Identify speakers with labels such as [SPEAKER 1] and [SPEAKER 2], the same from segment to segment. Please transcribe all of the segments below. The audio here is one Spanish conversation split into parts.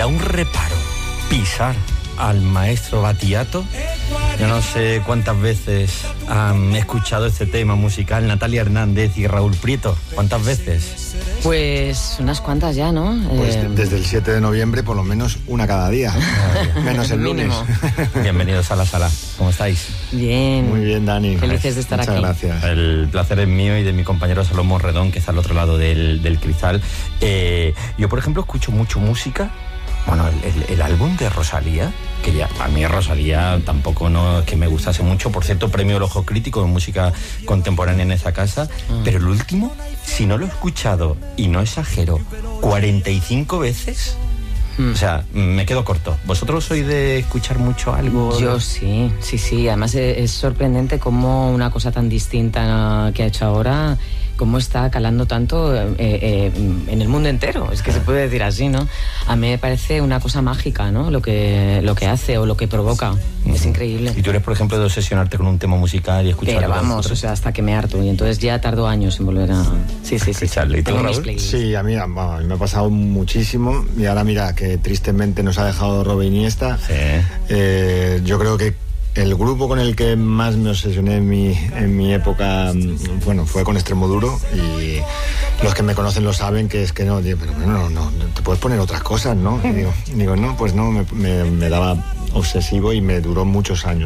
[SPEAKER 1] da un reparo pisar al maestro Battiato. Yo no sé cuántas veces han escuchado este tema musical Natalia Hernández y Raúl Prieto. ¿Cuántas veces?
[SPEAKER 2] Pues unas cuantas ya, ¿no?
[SPEAKER 3] Pues desde el 7 de noviembre por lo menos una cada día, menos el lunes.
[SPEAKER 1] Bienvenidos a la sala, ¿cómo estáis?
[SPEAKER 2] Bien.
[SPEAKER 3] Muy bien, Dani.
[SPEAKER 2] Felices de estar
[SPEAKER 3] Muchas
[SPEAKER 2] aquí.
[SPEAKER 3] Gracias.
[SPEAKER 1] El placer es mío y de mi compañero Salomón Redón, que está al otro lado del cristal. Yo, por ejemplo, escucho mucho música. Bueno, el álbum de Rosalía, que ya a mí Rosalía tampoco no es que me gustase mucho, por cierto, premio El Ojo Crítico de música contemporánea en esa casa, pero el último, si no lo he escuchado, y no exagero, 45 veces, o sea, me quedo corto. ¿Vosotros sois de escuchar mucho algo?
[SPEAKER 2] Yo sí. Además es sorprendente cómo una cosa tan distinta que ha hecho ahora, cómo está calando tanto en el mundo entero. Es que se puede decir así, ¿no? A mí me parece una cosa mágica, ¿no? Lo que hace o lo que provoca. Es increíble.
[SPEAKER 1] ¿Y tú eres, por ejemplo, de obsesionarte con un tema musical y escucharlo?
[SPEAKER 2] Pero vamos, o sea, hasta que me harto. Y entonces ya tardo años en volver a... Sí.
[SPEAKER 1] Escucharlo. ¿Y tú,
[SPEAKER 2] Tengo mis
[SPEAKER 1] Raúl?
[SPEAKER 2] playlists.
[SPEAKER 3] Sí, a mí me ha pasado muchísimo. Y ahora mira, que tristemente nos ha dejado Robin Iniesta.
[SPEAKER 1] Sí.
[SPEAKER 3] Yo creo que el grupo con el que más me obsesioné en mi época, bueno, fue con Extremoduro, y los que me conocen lo saben, que es que no, digo, pero no, te puedes poner otras cosas, ¿no? Y digo, no, pues no, me daba obsesivo y me duró muchos años.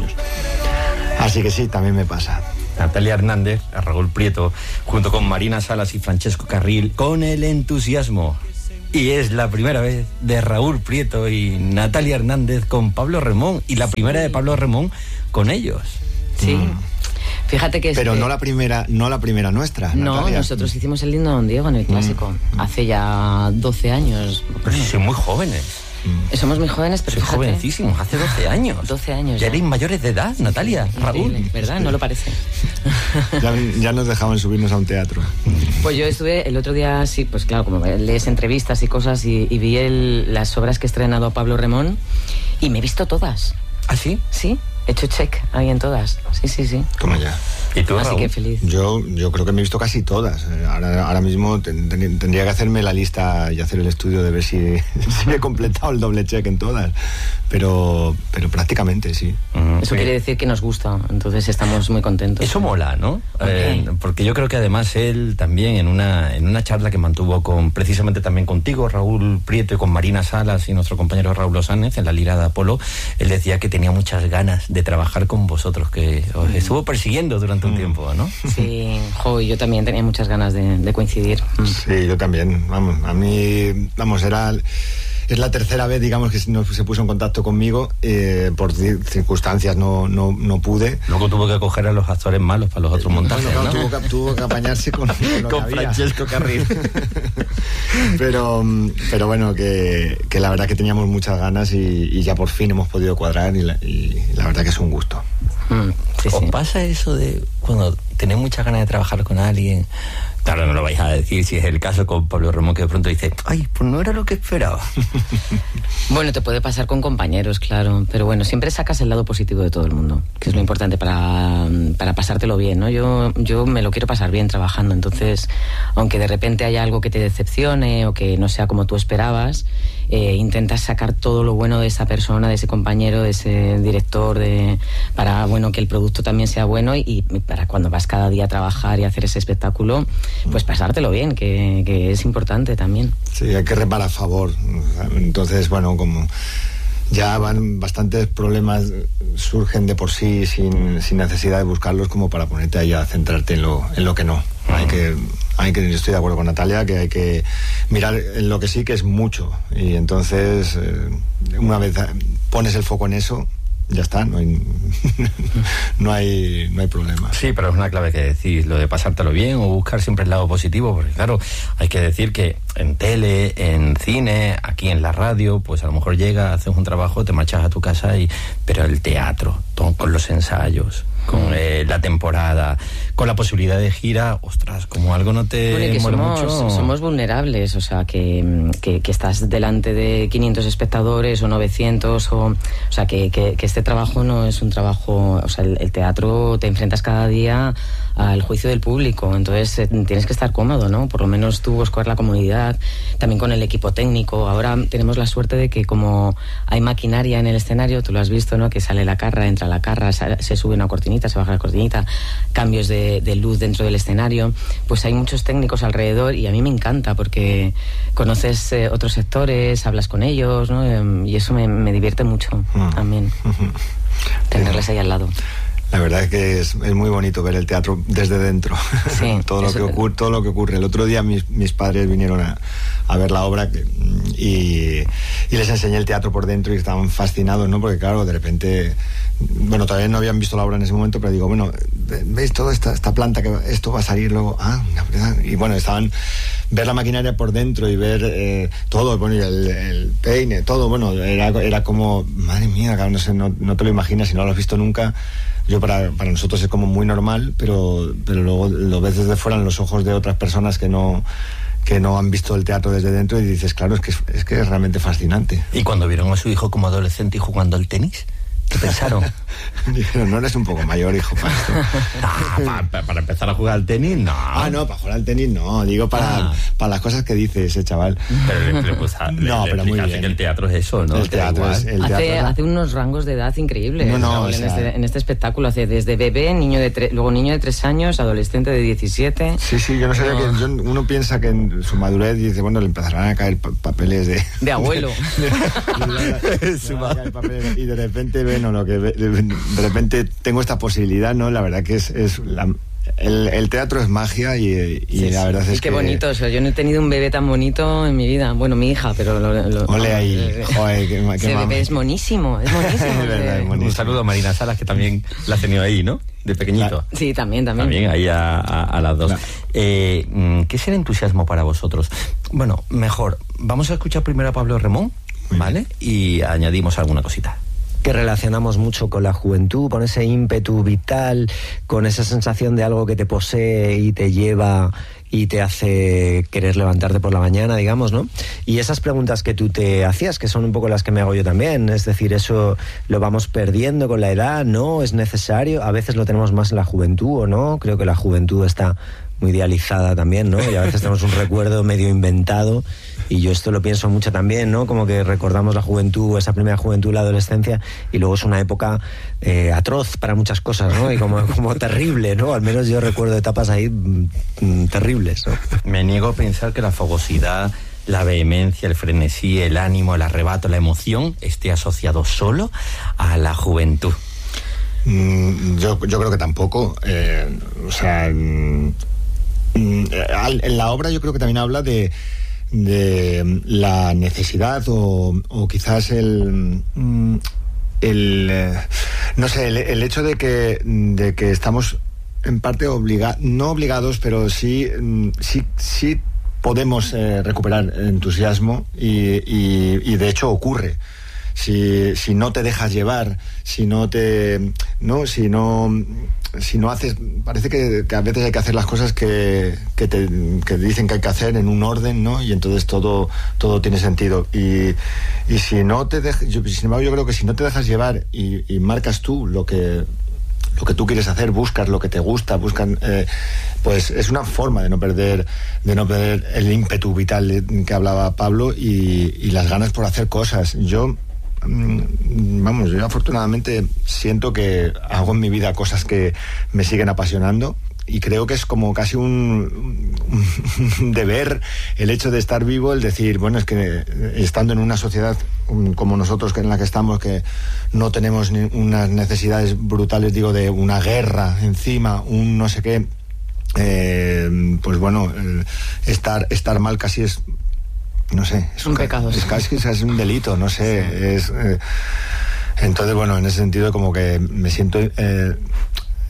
[SPEAKER 3] Así que sí, también me pasa.
[SPEAKER 1] Natalia Hernández, Raúl Prieto, junto con Marina Salas y Francesco Carril, con el entusiasmo. Y es la primera vez de Raúl Prieto y Natalia Hernández con Pablo Remón, y la primera de Pablo Remón con ellos.
[SPEAKER 2] Sí. Fíjate que...
[SPEAKER 3] Pero no la primera nuestra,
[SPEAKER 2] No,
[SPEAKER 3] Natalia.
[SPEAKER 2] Nosotros hicimos el Lindo Don Diego en el Clásico, hace ya 12 años.
[SPEAKER 1] Pero si sois muy jóvenes.
[SPEAKER 2] Somos muy jóvenes, pero
[SPEAKER 1] Sois
[SPEAKER 2] fíjate,
[SPEAKER 1] jovencísimos, hace 12 años.
[SPEAKER 2] 12 años
[SPEAKER 1] Ya
[SPEAKER 2] ya.
[SPEAKER 1] erais mayores de edad, Natalia, Raúl.
[SPEAKER 2] Increíble, ¿verdad? No lo parece.
[SPEAKER 3] Ya nos dejaban subirnos a un teatro.
[SPEAKER 2] Pues yo estuve el otro día, sí, pues claro, como lees entrevistas y cosas, y vi las obras que ha estrenado Pablo Remón, y me he visto todas.
[SPEAKER 1] ¿Ah, sí?
[SPEAKER 2] Sí, he hecho check ahí en todas. Sí.
[SPEAKER 3] Toma ya.
[SPEAKER 1] ¿Y tú,
[SPEAKER 2] Así
[SPEAKER 1] Raúl?
[SPEAKER 2] que feliz.
[SPEAKER 3] Yo creo que me he visto casi todas. Ahora mismo tendría que hacerme la lista y hacer el estudio de ver si he completado el doble check en todas. Pero prácticamente sí.
[SPEAKER 2] Eso quiere decir que nos gusta, entonces estamos muy contentos.
[SPEAKER 1] Eso mola, ¿no?
[SPEAKER 2] Okay.
[SPEAKER 1] Porque yo creo que además él también en una charla que mantuvo precisamente también contigo, Raúl Prieto, y con Marina Salas y nuestro compañero Raúl Lozánez en la Lira de Apolo, él decía que tenía muchas ganas de trabajar con vosotros, que os estuvo persiguiendo durante un tiempo, ¿no?
[SPEAKER 2] Sí, yo también tenía muchas ganas de coincidir.
[SPEAKER 3] Sí, yo también. Vamos, a mí, es la tercera vez, digamos, que se puso en contacto conmigo. Por circunstancias no pude.
[SPEAKER 1] Luego tuvo que coger a los actores malos para los otros montajes,
[SPEAKER 3] Bueno,
[SPEAKER 1] ¿no?
[SPEAKER 3] claro, tuvo que apañarse con lo que
[SPEAKER 1] Con
[SPEAKER 3] había.
[SPEAKER 1] Francesco Carril.
[SPEAKER 3] pero bueno, que la verdad que teníamos muchas ganas y ya por fin hemos podido cuadrar, y la verdad que es un gusto.
[SPEAKER 2] Sí.
[SPEAKER 1] ¿Os pasa eso de cuando tenéis muchas ganas de trabajar con alguien? Claro, no lo vais a decir si es el caso con Pablo Remón, que de pronto dice, ay, pues no era lo que esperaba.
[SPEAKER 2] Bueno, te puede pasar con compañeros, claro, pero bueno, siempre sacas el lado positivo de todo el mundo, que es lo importante para pasártelo bien, ¿no? Yo me lo quiero pasar bien trabajando, entonces, aunque de repente haya algo que te decepcione o que no sea como tú esperabas, intentas sacar todo lo bueno de esa persona, de ese compañero, de ese director, para bueno, que el producto también sea bueno, y para cuando vas cada día a trabajar y hacer ese espectáculo, pues pasártelo bien, que es importante también.
[SPEAKER 3] Sí, hay que remar a favor. Entonces, bueno, como ya bastantes problemas surgen de por sí sin necesidad de buscarlos, como para ponerte ahí a centrarte en lo que no. Hay que, yo estoy de acuerdo con Natalia, que hay que mirar en lo que sí, que es mucho. Y entonces, una vez pones el foco en eso, ya está, no hay problema.
[SPEAKER 1] Sí, pero es una clave que decís, lo de pasártelo bien o buscar siempre el lado positivo, porque claro, hay que decir que en tele, en cine, aquí en la radio, pues a lo mejor llegas, haces un trabajo, te marchas a tu casa, pero el teatro, con los ensayos, con la temporada, con la posibilidad de gira, ostras, como algo no te
[SPEAKER 2] que
[SPEAKER 1] muere mucho.
[SPEAKER 2] Somos vulnerables, o sea, que estás delante de 500 espectadores o 900, o sea, que este trabajo no es un trabajo, o sea, el teatro te enfrentas cada día al juicio del público, entonces tienes que estar cómodo, ¿no? Por lo menos tú buscar la comodidad, también con el equipo técnico. Ahora tenemos la suerte de que como hay maquinaria en el escenario, tú lo has visto, ¿no? Que sale la carra, entra la carra, se sube una cortinita, se baja la cortinita, cambios de luz dentro del escenario, pues hay muchos técnicos alrededor y a mí me encanta porque conoces otros sectores, hablas con ellos, ¿no? Y eso me divierte mucho también, tenerles ahí al lado.
[SPEAKER 3] La verdad es que es muy bonito ver el teatro desde dentro.
[SPEAKER 2] Sí,
[SPEAKER 3] todo lo que ocurre. El otro día mis padres vinieron a ver la obra y les enseñé el teatro por dentro y estaban fascinados, ¿no? Porque claro, de repente, bueno, todavía no habían visto la obra en ese momento, pero digo, bueno, ¿veis toda esta planta que esto va a salir luego? Y bueno, estaban ver la maquinaria por dentro y ver todo, bueno, y el peine, todo, bueno, era como, madre mía, claro, no sé, no te lo imaginas si no lo has visto nunca. Yo para nosotros es como muy normal, pero luego lo ves desde fuera en los ojos de otras personas que no han visto el teatro desde dentro y dices, claro, es que es realmente fascinante.
[SPEAKER 1] ¿Y cuando vieron a su hijo como adolescente y jugando al tenis? ¿Qué pensaron?
[SPEAKER 3] Dijeron, no eres un poco mayor, hijo, para esto.
[SPEAKER 1] Para empezar a jugar al tenis, no.
[SPEAKER 3] No, para jugar al tenis no, digo para las cosas que dice ese chaval.
[SPEAKER 1] Pero pero muy bien. Que el teatro es eso, ¿no?
[SPEAKER 3] El teatro
[SPEAKER 2] hace unos rangos de edad increíbles. En este espectáculo hace desde bebé, luego niño de 3 años, adolescente de 17.
[SPEAKER 3] Sí, yo no sabía que uno piensa que en su madurez dice, bueno, le empezarán a caer papeles de
[SPEAKER 2] abuelo.
[SPEAKER 3] Y de repente de repente tengo esta posibilidad, ¿no? La verdad que el teatro es magia y la verdad es que...
[SPEAKER 2] Qué bonito, o sea, yo no he tenido un bebé tan bonito en mi vida. Bueno, mi hija, pero...
[SPEAKER 3] Ole ahí, joder,
[SPEAKER 2] ese bebé es monísimo, es monísimo.
[SPEAKER 3] Es verdad, es monísimo.
[SPEAKER 1] Un saludo a Marina Salas, que también la has tenido ahí, ¿no? De pequeñito.
[SPEAKER 2] Sí, también.
[SPEAKER 1] También ahí a las dos. Claro. ¿Qué es el entusiasmo para vosotros? Bueno, mejor, vamos a escuchar primero a Pablo Remón, ¿vale? Y añadimos alguna cosita.
[SPEAKER 4] Que relacionamos mucho con la juventud, con ese ímpetu vital, con esa sensación de algo que te posee y te lleva y te hace querer levantarte por la mañana, digamos, ¿no? Y esas preguntas que tú te hacías, que son un poco las que me hago yo también, es decir, eso lo vamos perdiendo con la edad, ¿no? ¿Es necesario? A veces lo tenemos más en la juventud, ¿o no? Creo que la juventud está muy idealizada también, ¿no? Y a veces tenemos un recuerdo medio inventado, y yo esto lo pienso mucho también, ¿no? Como que recordamos la juventud, esa primera juventud, la adolescencia, y luego es una época atroz para muchas cosas, ¿no? Y como terrible, ¿no? Al menos yo recuerdo etapas ahí terribles, ¿no?
[SPEAKER 1] Me niego a pensar que la fogosidad, la vehemencia, el frenesí, el ánimo, el arrebato, la emoción esté asociado solo a la juventud.
[SPEAKER 3] Yo creo que tampoco. O sea, en la obra yo creo que también habla de la necesidad o quizás el hecho de que estamos en parte no obligados, pero sí podemos recuperar entusiasmo y de hecho ocurre. Si no te dejas llevar, si no haces, parece que a veces hay que hacer las cosas que dicen que hay que hacer en un orden, ¿no? Y entonces todo tiene sentido. Y si no te dejas, sin embargo, yo creo que si no te dejas llevar y marcas tú lo que tú quieres hacer, buscas lo que te gusta, pues es una forma de no perder el ímpetu vital que hablaba Pablo y las ganas por hacer cosas. Yo afortunadamente siento que hago en mi vida cosas que me siguen apasionando y creo que es como casi un deber el hecho de estar vivo, el decir, bueno, es que estando en una sociedad como nosotros en la que estamos, que no tenemos unas necesidades brutales, digo, de una guerra encima, un no sé qué, pues bueno, estar mal casi es, no sé, es
[SPEAKER 2] un pecado.
[SPEAKER 3] Es casi es un delito, no sé. Entonces, bueno, en ese sentido como que me siento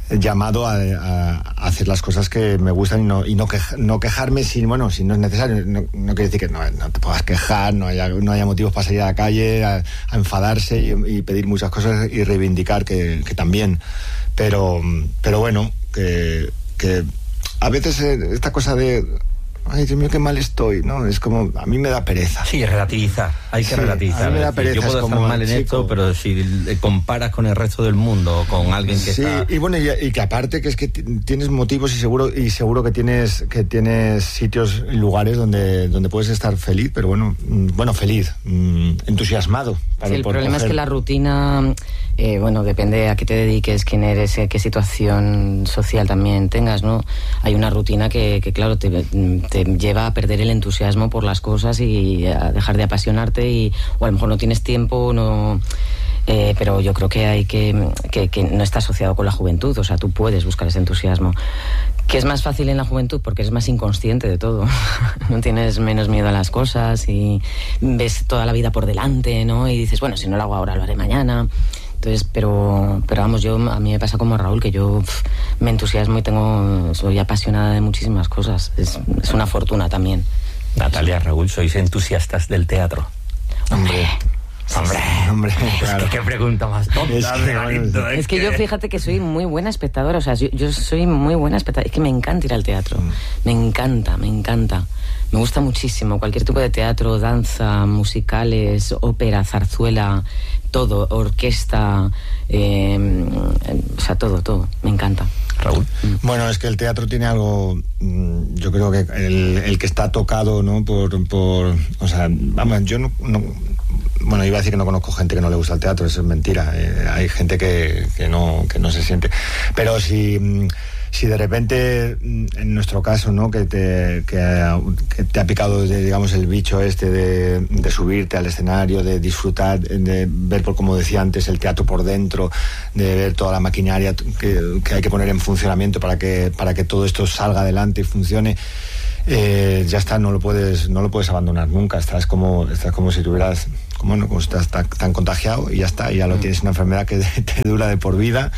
[SPEAKER 3] llamado a hacer las cosas que me gustan y no quejarme si no es necesario. No quiere decir que no te puedas quejar, no haya motivos para salir a la calle a enfadarse y pedir muchas cosas y reivindicar que también. Pero bueno, que a veces esta cosa de ay, Dios mío, qué mal estoy, ¿no? Es como, a mí me da pereza.
[SPEAKER 1] Sí, relativizar, hay que relativizar.
[SPEAKER 3] A mí me da pereza.
[SPEAKER 1] Yo puedo estar mal en esto, pero si comparas con el resto del mundo, con alguien que está...
[SPEAKER 3] Sí, y bueno, y que aparte que es que tienes motivos y seguro que tienes sitios y lugares donde puedes estar feliz, pero feliz, entusiasmado.
[SPEAKER 2] Sí, el problema es que la rutina, depende a qué te dediques, quién eres, qué situación social también tengas, ¿no? Hay una rutina que claro, te lleva a perder el entusiasmo por las cosas y a dejar de apasionarte o a lo mejor no tienes tiempo, pero yo creo que hay que no está asociado con la juventud, o sea, tú puedes buscar ese entusiasmo. Que es más fácil en la juventud porque eres más inconsciente de todo. No tienes menos miedo a las cosas y ves toda la vida por delante, ¿no? Y dices, bueno, si no lo hago ahora, lo haré mañana. Entonces, pero vamos, a mí me pasa como a Raúl, que yo me entusiasmo y soy apasionada de muchísimas cosas. Es una fortuna también.
[SPEAKER 1] Natalia, Raúl, ¿sois entusiastas del teatro?
[SPEAKER 3] Hombre,
[SPEAKER 1] claro. Es que qué pregunta más tonta.
[SPEAKER 2] Es que yo, fíjate que soy muy buena espectadora, o sea, yo soy muy buena espectadora. Es que me encanta ir al teatro. Me encanta. Me gusta muchísimo cualquier tipo de teatro, danza, musicales, ópera, zarzuela, todo, orquesta, o sea, todo. Me encanta.
[SPEAKER 1] Raúl.
[SPEAKER 3] Bueno, es que el teatro tiene algo, yo creo que el que está tocado, ¿no? O sea, vamos, yo no bueno, iba a decir que no conozco gente que no le gusta el teatro, eso es mentira. Hay gente que no se siente. Pero si de repente, en nuestro caso, ¿no? Que te ha picado, digamos, el bicho este de subirte al escenario, de disfrutar, de ver, como decía antes, el teatro por dentro, de ver toda la maquinaria que hay que poner en funcionamiento para que todo esto salga adelante y funcione. Ya está, no lo puedes abandonar nunca. Estás como si tuvieras, como estás tan contagiado y ya está, ya lo tienes, una enfermedad que te dura de por vida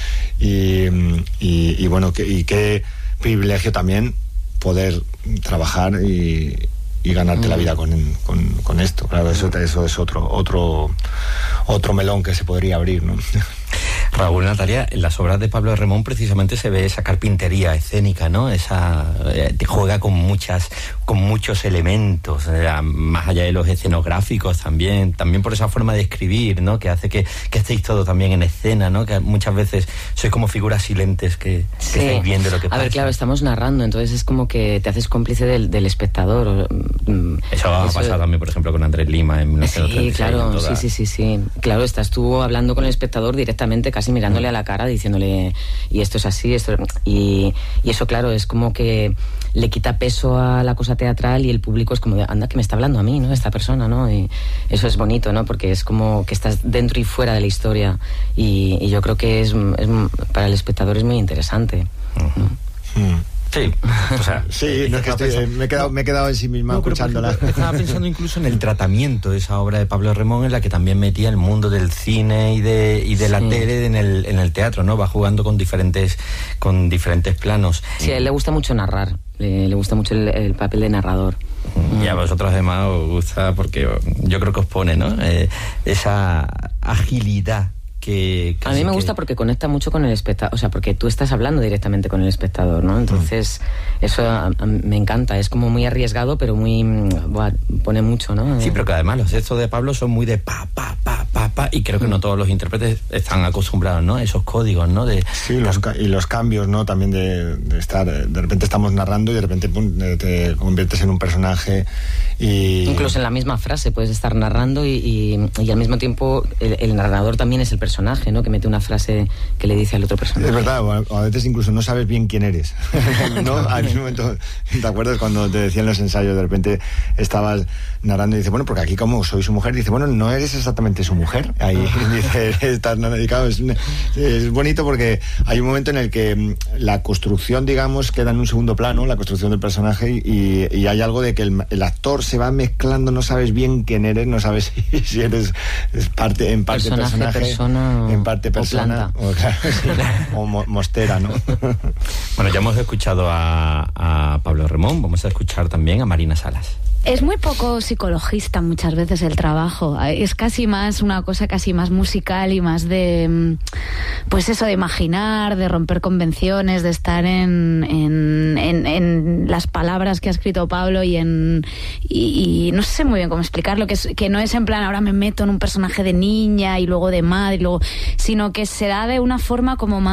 [SPEAKER 3] y bueno, qué privilegio también poder trabajar y ganarte la vida con esto. Claro, eso es otro melón que se podría abrir, ¿no?
[SPEAKER 1] Raúl, Natalia, en las obras de Pablo Remón precisamente se ve esa carpintería escénica, ¿no? Te juega con muchos elementos, más allá de los escenográficos también por esa forma de escribir, ¿no? Que hace que estéis todo también en escena, ¿no? Que muchas veces sois como figuras silentes que estáis viendo lo que pasa.
[SPEAKER 2] A ver, claro, estamos narrando, entonces es como que te haces cómplice del espectador.
[SPEAKER 1] Eso ha pasado también, por ejemplo, con Andrés Lima en 1936.
[SPEAKER 2] Sí, claro, sí. Claro, estás tú hablando con el espectador directamente, casi mirándole a la cara, diciéndole, y esto es así, y eso, claro, es como que le quita peso a la cosa teatral y el público es como de, anda, que me está hablando a mí, ¿no? Esta persona, ¿no? Y eso es bonito, ¿no? Porque es como que estás dentro y fuera de la historia y yo creo que es para el espectador es muy interesante.
[SPEAKER 1] Sí, o sea,
[SPEAKER 3] sí, no, que me he quedado en sí misma escuchándola.
[SPEAKER 1] Estaba pensando incluso en el tratamiento de esa obra de Pablo Remón, en la que también metía el mundo del cine y de la tele en el teatro, ¿no? Va jugando con diferentes planos.
[SPEAKER 2] Sí, a él le gusta mucho narrar, le gusta mucho el papel de narrador.
[SPEAKER 1] Y a vosotros además os gusta porque yo creo que os pone, ¿no? Esa agilidad.
[SPEAKER 2] A mí me gusta porque conecta mucho con el espectador, o sea, porque tú estás hablando directamente con el espectador, ¿no? Entonces, eso me encanta, es como muy arriesgado, pero pone mucho, ¿no?
[SPEAKER 1] Sí, pero que además los textos de Pablo son muy de pa, y creo que no todos los intérpretes están acostumbrados, ¿no? Esos códigos, ¿no?
[SPEAKER 3] Sí, y los cambios, ¿no? También de estar, de repente estamos narrando y de repente te conviertes en un personaje y...
[SPEAKER 2] Incluso en la misma frase puedes estar narrando y al mismo tiempo el narrador también es el personaje, ¿no? Que mete una frase que le dice al otro personaje.
[SPEAKER 3] Es verdad, a veces incluso no sabes bien quién eres, ¿no? A ese momento, ¿te acuerdas cuando te decían los ensayos, de repente estabas narrando y dices, bueno, porque aquí como soy su mujer, dice, bueno, no eres exactamente su mujer, comer. Ahí dice, es bonito porque hay un momento en el que la construcción, digamos, queda en un segundo plano, la construcción del personaje, y hay algo de que el actor se va mezclando, no sabes bien quién eres, no sabes si eres en parte personaje,
[SPEAKER 2] persona,
[SPEAKER 3] en parte persona, o mostera, ¿no?
[SPEAKER 1] Bueno, ya hemos escuchado a Pablo Remón, vamos a escuchar también a Marina Salas.
[SPEAKER 5] Es muy poco psicologista muchas veces el trabajo. Es casi más una cosa casi más musical y más de, pues eso, de imaginar, de romper convenciones, de estar en las palabras que ha escrito Pablo y no sé muy bien cómo explicarlo, que no es en plan ahora me meto en un personaje de niña y luego de madre, sino que se da de una forma como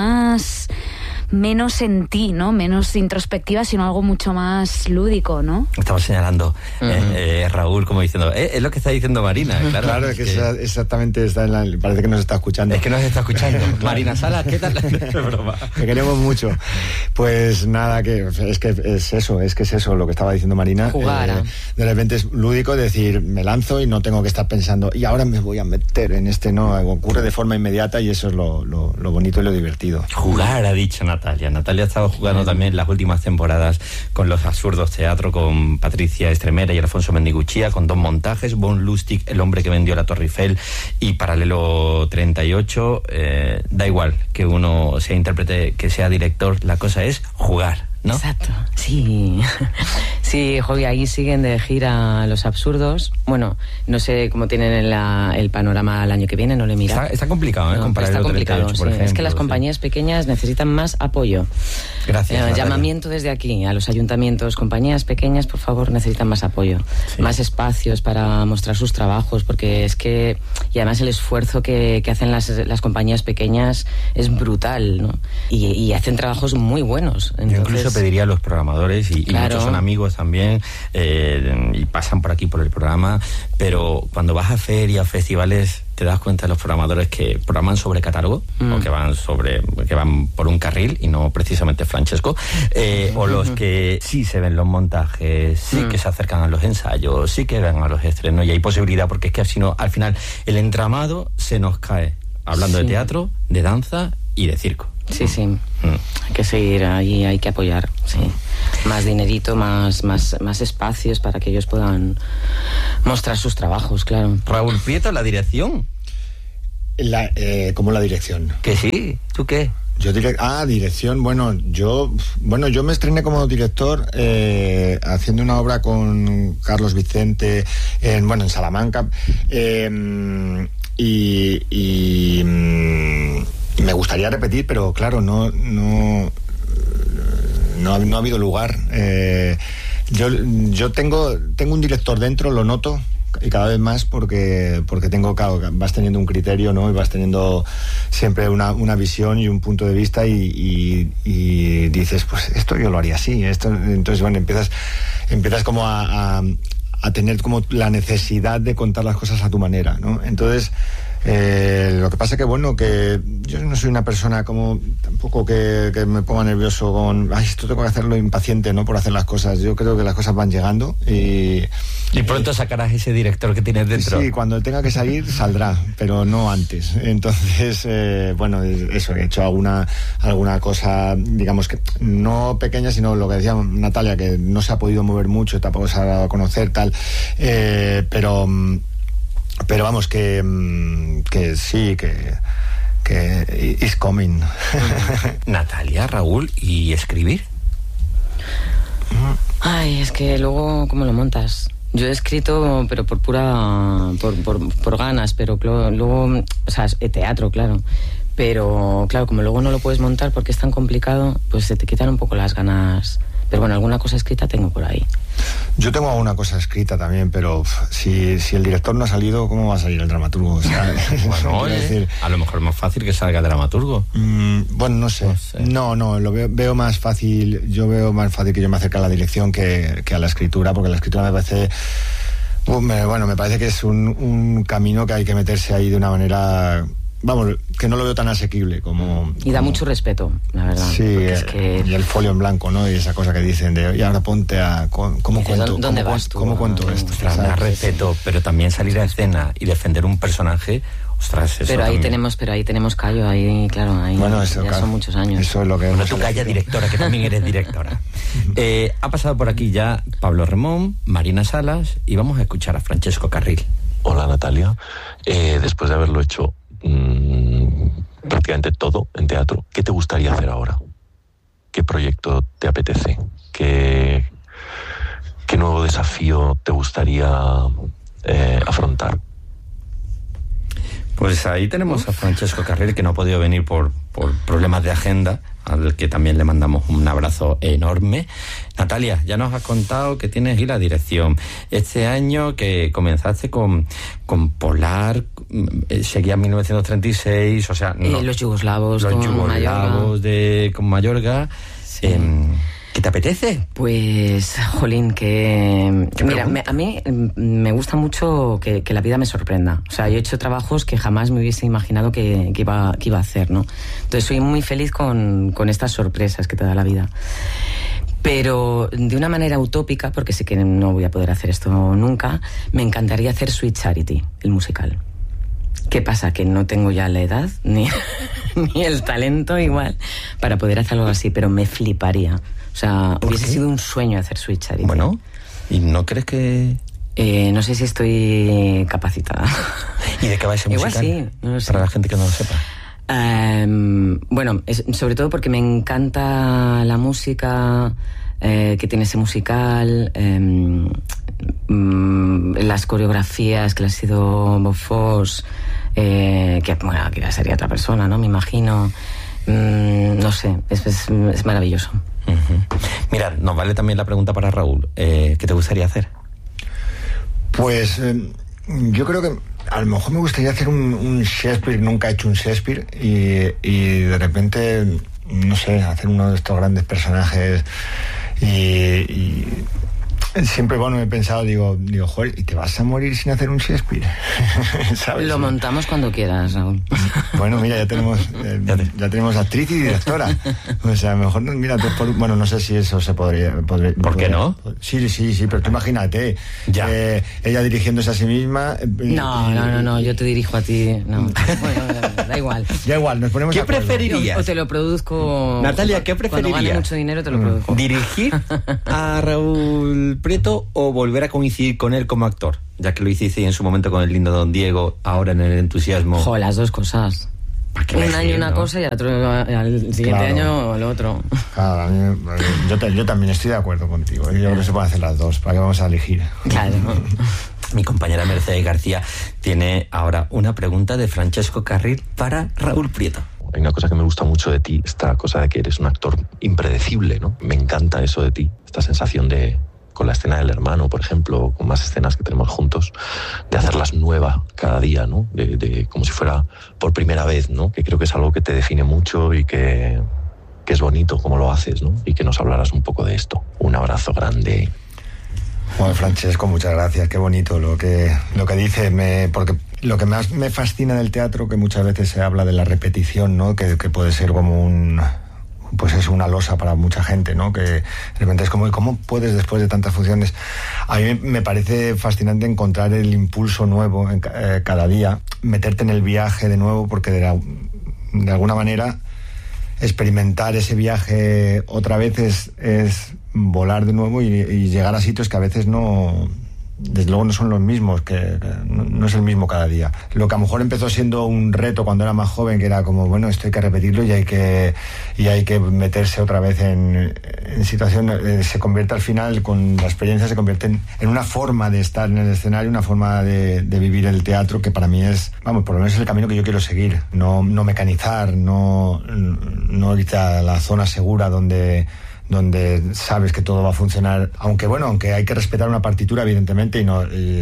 [SPEAKER 5] menos en ti, ¿no? Menos introspectiva, sino algo mucho más lúdico, ¿no?
[SPEAKER 1] Estaba señalando Raúl como diciendo, es lo que está diciendo Marina. Claro,
[SPEAKER 3] es que exactamente parece que nos está escuchando.
[SPEAKER 1] Es que nos está escuchando. Marina Salas, ¿qué tal?
[SPEAKER 3] Broma. Te queremos mucho. Pues nada, es que es eso lo que estaba diciendo Marina.
[SPEAKER 2] Jugar.
[SPEAKER 3] De repente es lúdico decir, me lanzo y no tengo que estar pensando, y ahora me voy a meter en no, ocurre de forma inmediata y eso es lo bonito y lo divertido.
[SPEAKER 1] Jugar, ha dicho Natalia. Natalia ha estado jugando también las últimas temporadas con Los Absurdos Teatro, con Patricia Estremera y Alfonso Mendiguchía, con 2 montajes, Von Lustig, El hombre que vendió la Torre Eiffel, y Paralelo 38. Da igual que uno sea intérprete, que sea director, la cosa es jugar, ¿no?
[SPEAKER 2] Exacto, sí. Sí, Jovi, ahí siguen de gira Los Absurdos. Bueno, no sé cómo tienen el panorama el año que viene, no lo he mirado.
[SPEAKER 1] Está complicado, ¿eh?
[SPEAKER 2] No,
[SPEAKER 1] Comparar
[SPEAKER 2] está complicado,
[SPEAKER 1] 38, por ejemplo.
[SPEAKER 2] Es que las compañías pequeñas necesitan más apoyo.
[SPEAKER 1] Gracias.
[SPEAKER 2] Llamamiento desde aquí a los ayuntamientos. Compañías pequeñas, por favor, necesitan más apoyo. Sí. Más espacios para mostrar sus trabajos, porque es que... Y además el esfuerzo que hacen las compañías pequeñas es brutal, ¿no? Y hacen trabajos muy buenos. Entonces,
[SPEAKER 1] yo incluso pediría a los programadores, y
[SPEAKER 2] claro,
[SPEAKER 1] muchos son amigos también, y pasan por aquí por el programa, pero cuando vas a ferias, festivales, te das cuenta de los programadores que programan sobre catálogo, o que van por un carril y no precisamente Francesco, o los que sí se ven los montajes, sí que se acercan a los ensayos, sí que ven a los estrenos, y hay posibilidad, porque es que si no, al final el entramado se nos cae, hablando de teatro, de danza y de circo.
[SPEAKER 2] Sí. Hay que seguir ahí, hay que apoyar, sí. Más dinerito, más espacios para que ellos puedan mostrar sus trabajos, claro.
[SPEAKER 1] Raúl Prieto, la dirección.
[SPEAKER 3] ¿Cómo la dirección?
[SPEAKER 1] Que sí, ¿tú qué?
[SPEAKER 3] Dirección. Bueno, yo me estrené como director haciendo una obra con Carlos Vicente en Salamanca, y me gustaría repetir, pero claro, no ha habido lugar. Yo tengo un director dentro, lo noto, y cada vez más porque vas teniendo un criterio, ¿no? Y vas teniendo siempre una visión y un punto de vista, y dices, pues esto yo lo haría así, entonces bueno, empiezas como a tener como la necesidad de contar las cosas a tu manera, ¿no? Entonces lo que pasa que que yo no soy una persona como tampoco que me ponga nervioso con esto tengo que hacerlo, impaciente, ¿no? Por hacer las cosas. Yo creo que las cosas van llegando y
[SPEAKER 1] pronto sacarás ese director que tienes dentro.
[SPEAKER 3] Sí, cuando tenga que salir saldrá, pero no antes. Entonces eso, he hecho alguna cosa, digamos que no pequeña, sino lo que decía Natalia, que no se ha podido mover mucho, tampoco se ha dado a conocer tal, pero vamos, que sí, que is coming.
[SPEAKER 1] Natalia, Raúl, ¿y escribir?
[SPEAKER 2] Ay, es que luego, ¿cómo lo montas? Yo he escrito, pero por ganas, pero luego, o sea, teatro, claro. Pero, claro, como luego no lo puedes montar porque es tan complicado, pues se te quitan un poco las ganas. Pero bueno, alguna cosa escrita tengo por ahí.
[SPEAKER 3] Yo tengo alguna cosa escrita también, pero si el director no ha salido, ¿cómo va a salir el dramaturgo? O sea,
[SPEAKER 1] bueno, a lo mejor es más fácil que salga el dramaturgo.
[SPEAKER 3] Bueno, no sé. No, lo veo más fácil. Yo veo más fácil que yo me acerque a la dirección que a la escritura, porque la escritura me parece... me parece que es un camino que hay que meterse ahí de una manera... Vamos, que no lo veo tan asequible como...
[SPEAKER 2] Y da mucho respeto, la verdad.
[SPEAKER 3] Sí, y el folio en blanco, ¿no? Y esa cosa que dicen y ahora ponte a... ¿Cómo cuento?
[SPEAKER 2] ¿Dónde vas tú?
[SPEAKER 3] ¿Cómo cuento esto?
[SPEAKER 1] Da respeto, pero también salir a escena y defender un personaje... Ostras, eso
[SPEAKER 2] pero ahí
[SPEAKER 1] también.
[SPEAKER 2] tenemos callo, ahí, claro, ahí
[SPEAKER 3] Bueno, eso,
[SPEAKER 2] ya
[SPEAKER 3] claro,
[SPEAKER 2] son muchos años.
[SPEAKER 3] Eso es lo que
[SPEAKER 1] Bueno,
[SPEAKER 3] hemos
[SPEAKER 1] tú calla,
[SPEAKER 3] elegido.
[SPEAKER 1] directora, que también eres directora. Ha pasado por aquí ya Pablo Remón, Marina Salas, y vamos a escuchar a Francesco Carril.
[SPEAKER 6] Hola Natalia, después de haberlo hecho prácticamente todo en teatro, ¿qué te gustaría hacer ahora? ¿Qué proyecto te apetece? ¿Qué nuevo desafío te gustaría afrontar?
[SPEAKER 1] Pues ahí tenemos a Francesco Carril, que no ha podido venir por problemas de agenda, al que también le mandamos un abrazo enorme. Natalia, ya nos has contado que tienes ahí la dirección. Este año que comenzaste con Polar, seguía 1936, o sea... No,
[SPEAKER 2] los yugoslavos
[SPEAKER 1] los
[SPEAKER 2] con
[SPEAKER 1] yugoslavos con Mayorga.
[SPEAKER 2] Sí.
[SPEAKER 1] ¿Qué te apetece?
[SPEAKER 2] Pues, jolín, mira, a mí me gusta mucho que la vida me sorprenda. O sea, yo he hecho trabajos que jamás me hubiese imaginado que iba a hacer, ¿no? Entonces soy muy feliz con estas sorpresas que te da la vida. Pero de una manera utópica, porque sé que no voy a poder hacer esto nunca, me encantaría hacer Sweet Charity, el musical. ¿Qué pasa? Que no tengo ya la edad ni el talento igual para poder hacer algo así, pero me fliparía. O sea, hubiese sido un sueño hacer Sweet Charity.
[SPEAKER 1] Bueno, ¿y no crees que...?
[SPEAKER 2] No sé si estoy capacitada.
[SPEAKER 1] ¿Y de qué va ese musical?
[SPEAKER 2] Igual sí, no lo sé.
[SPEAKER 1] Para la gente que no lo sepa.
[SPEAKER 2] Bueno, sobre todo porque me encanta la música que tiene ese musical, las coreografías que le ha sido Bob Fosse, que ya sería otra persona, ¿no? Me imagino. No sé, es maravilloso.
[SPEAKER 1] Uh-huh. Mira, nos vale también la pregunta para Raúl. ¿Qué te gustaría hacer?
[SPEAKER 3] Pues yo creo que a lo mejor me gustaría hacer un Shakespeare. Nunca he hecho un Shakespeare y de repente, no sé, hacer uno de estos grandes personajes y siempre, bueno, he pensado, digo, joder, ¿y te vas a morir sin hacer un Shakespeare? ¿Sabes?
[SPEAKER 2] Lo montamos cuando quieras, Raúl.
[SPEAKER 3] Bueno, mira, ya tenemos actriz y directora. O sea, mejor, mira, bueno, no sé si eso se podría...
[SPEAKER 1] ¿Por qué no?
[SPEAKER 3] Sí, pero tú imagínate, ella dirigiéndose a sí misma...
[SPEAKER 2] No, yo te dirijo a ti. No. Bueno, da igual.
[SPEAKER 3] Da igual, nos ponemos
[SPEAKER 1] ¿Qué
[SPEAKER 3] de acuerdo.
[SPEAKER 1] preferirías?
[SPEAKER 2] O te lo produzco...
[SPEAKER 1] Natalia, ¿qué preferirías?
[SPEAKER 2] Cuando gane mucho dinero te lo produzco.
[SPEAKER 1] ¿Dirigir a Raúl Prieto o volver a coincidir con él como actor? Ya que lo hiciste en su momento con el lindo Don Diego, ahora en El entusiasmo.
[SPEAKER 2] Jo, las dos cosas. Un año una cosa y al siguiente año lo otro.
[SPEAKER 3] Claro, yo también estoy de acuerdo contigo. Yo creo que se pueden hacer las dos. ¿Para qué vamos a elegir?
[SPEAKER 2] Claro.
[SPEAKER 1] Mi compañera Mercedes García tiene ahora una pregunta de Francesco Carril para Raúl Prieto.
[SPEAKER 6] Hay una cosa que me gusta mucho de ti, esta cosa de que eres un actor impredecible, ¿no? Me encanta eso de ti, esta sensación de, con la escena del hermano, por ejemplo, con más escenas que tenemos juntos, de hacerlas nuevas cada día, ¿no? De como si fuera por primera vez, ¿no? Que creo que es algo que te define mucho y que es bonito como lo haces, ¿no? Y que nos hablaras un poco de esto. Un abrazo grande.
[SPEAKER 3] Bueno, Francesco, muchas gracias. Qué bonito lo que dices, porque lo que más me fascina del teatro, que muchas veces se habla de la repetición, ¿no? Que puede ser como pues es una losa para mucha gente, ¿no? Que de repente es como, ¿cómo puedes después de tantas funciones? A mí me parece fascinante encontrar el impulso nuevo cada día, meterte en el viaje de nuevo, porque de alguna manera experimentar ese viaje otra vez es volar de nuevo y llegar a sitios que a veces no... Desde luego no son los mismos, que no es el mismo cada día. Lo que a lo mejor empezó siendo un reto cuando era más joven, que era como, bueno, esto hay que repetirlo y hay que meterse otra vez en situación, se convierte al final, con la experiencia, se convierte en una forma de estar en el escenario, una forma de vivir el teatro, que para mí es, vamos, por lo menos es el camino que yo quiero seguir. No mecanizar, no irte a la zona segura donde sabes que todo va a funcionar, aunque hay que respetar una partitura, evidentemente, y no